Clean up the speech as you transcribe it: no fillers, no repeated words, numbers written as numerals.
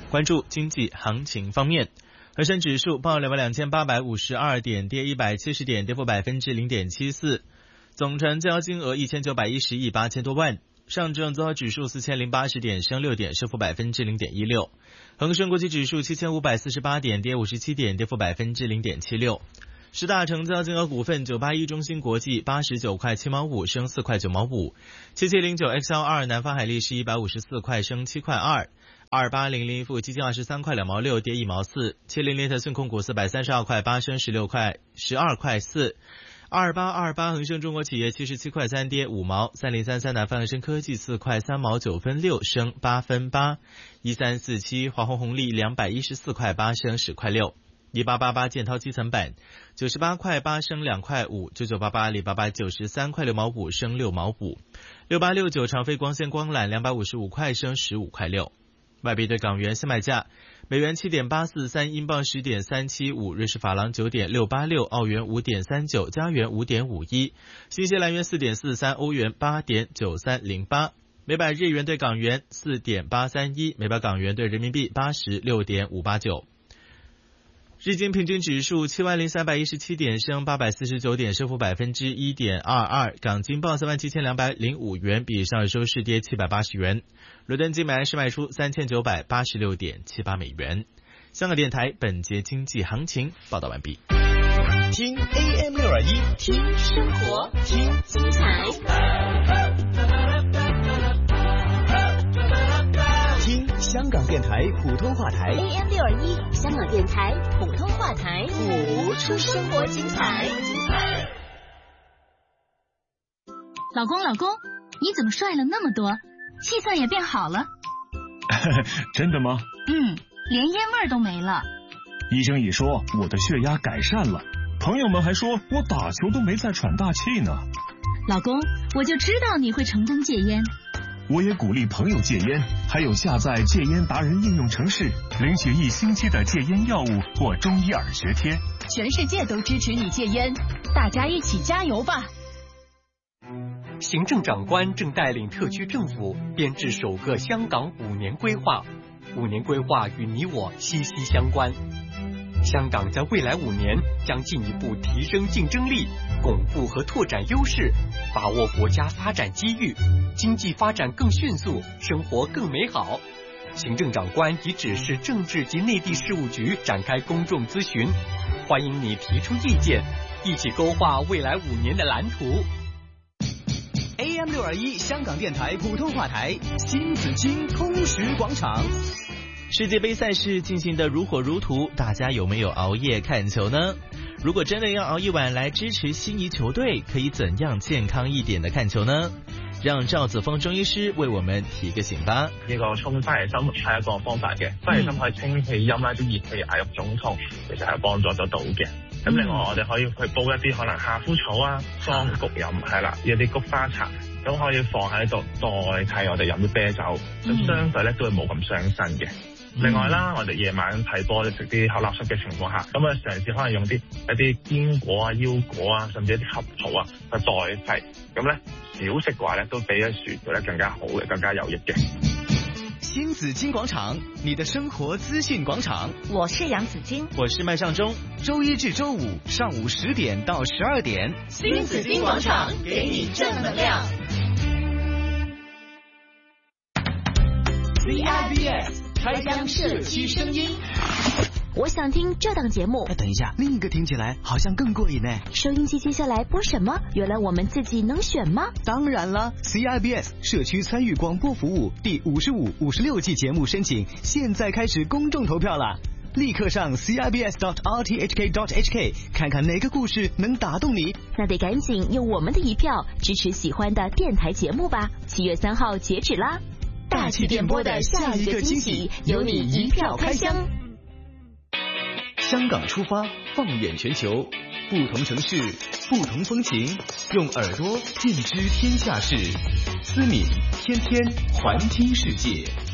关注经济行情方面，恒生指数报22852点，跌170点，跌幅0.74%，总成交金额1910亿8千多万。上证综合指数4080点，升6点，升幅0.16%。恒生国际指数7548点，跌57点，跌幅0.76%。十大成交金额股份：981中芯国际89块7毛5，升4块9毛5；7709 XL2 南方海力士154块，升7块2；2800富基金23块2毛6，跌1毛4；70特讯控股432块8，升12块4；2828恒生中国企业77块3，跌5毛；3033南方恒生科技4块3毛9分6，升8分8；1347华虹红利214块8，升10块6；1888建滔基层板98块8，升2块5；9988阿里巴巴93块6毛5，升6毛5；6869长飞光纤光缆255块，升15块6。外币对港元现卖价：美元7.843，英镑10.375，瑞士法郎9.686，澳元5.39，加元5.51，新西兰元4.43，欧元8.9308。每百日元对港元4.831，每百港元对人民币86.589。日经平均指数70317点，升849点，升幅1.22%。港金报37205元，比上日收市跌780元。伦敦金每安士卖出3986.78美元。香港电台本节经济行情报道完毕。 听 AM621， 听生活，听精彩。听香港电台普通话台 AM621， 香港电台普通话台， 谱出生活精彩。 老公，你怎么帅了那么多？气色也变好了。 真的吗？ 连烟味都没了。 医生也说我的血压改善了，朋友们还说我打球都没再喘大气呢。 老公，我就知道你会成功戒烟。 我也鼓励朋友戒烟，还有下载戒烟达人应用程式，领取1星期的戒烟药物或中医耳学贴。 全世界都支持你戒烟，大家一起加油吧！ 行政长官正带领特区政府编制首个香港5年规划，5年规划与你我息息相关。香港在未来5年将进一步提升竞争力，巩固和拓展优势，把握国家发展机遇，经济发展更迅速，生活更美好。行政长官已指示政治及内地事务局展开公众咨询，欢迎你提出意见，一起勾画未来5年的蓝图。 AM621 香港电台普通话台，新紫荆通识广场。 世界杯赛事进行得如火如荼，大家有没有熬夜看球呢？如果真的要熬一晚来支持心仪球队，可以怎样健康一点的看球呢？讓趙子峰中醫師為我們提個醒吧。 呢個沖翻嚟心係一個方法嘅，翻嚟心可以清氣陰啦，啲熱氣壓入中痛，其實係幫助得到嘅。咁另外我哋可以去煲一啲可能夏枯草啊、桑菊飲係啦，一啲菊花茶，咁可以放喺度代替我哋飲啲啤酒，咁相對咧都會冇咁傷身嘅。另外啦，我哋夜晚睇波食啲口立濕嘅情況下，咁啊嘗試可能用一啲堅果啊、腰果啊，甚至一啲合桃啊去代替，咁咧少食嘅話咧都比一薯條咧更加好嘅，更加有益嘅。 新紫荊廣場，你的生活資訊廣場。 我是楊子矜， 我是麥尚中。 周一至周五上午10點到12點， 新紫荊廣場給你正能量。 CIBS 開箱社區聲音。 我想聽這檔節目。 等一下，另一個聽起來好像更過癮呢。 收音機接下來播什麼？原來我們自己能選嗎？ 當然了 ，CIBS 社區參與廣播服務第55、56季節目申請，現在開始公眾投票了。立刻上 CIBS.RTHK.HK 看看哪個故事能打動你。 那得趕緊用我們的一票支持喜歡的電台節目吧。7月3號截止啦！大氣電波的下一個驚喜，由你一票開箱。 香港出發，放眼全球，不同城市，不同風情，用耳朵盡知天下事。思敏天天環聽世界。